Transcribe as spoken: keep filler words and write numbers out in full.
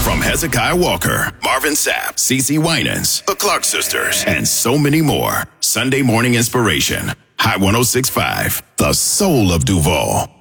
From Hezekiah Walker, Marvin Sapp, CeCe Winans, the Clark Sisters, and so many more. Sunday Morning Inspiration. High one oh six point five, the soul of Duval.